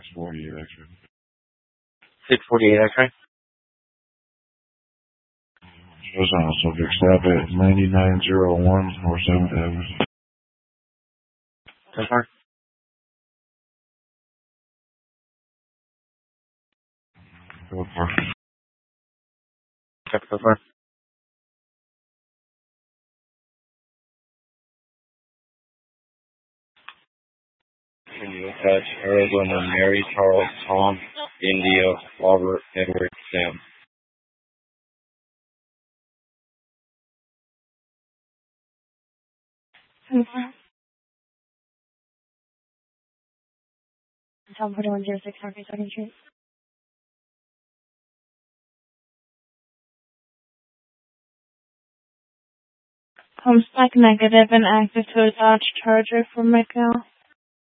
648 X-ray. 648 X-ray. Shows on subject stop at 9901 or 7th Avenue. So far? Go for it. Check so far. Can you attach Arizona Mary, Charles, Tom, India, Robert, Edward, Sam? Tom 4106 Harvey 2nd Street. Home spec negative and active to attach charger for Michael.